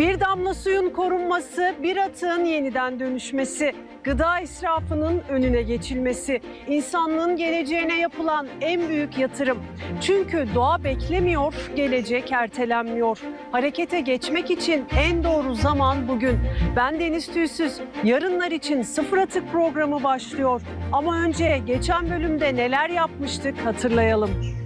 Bir damla suyun korunması, bir atığın yeniden dönüşmesi, gıda israfının önüne geçilmesi, insanlığın geleceğine yapılan en büyük yatırım. Çünkü doğa beklemiyor, gelecek ertelenmiyor. Harekete geçmek için en doğru zaman bugün. Ben Deniz Tüysüz, yarınlar için Sıfır Atık programı başlıyor. Ama önce geçen bölümde neler yapmıştık hatırlayalım.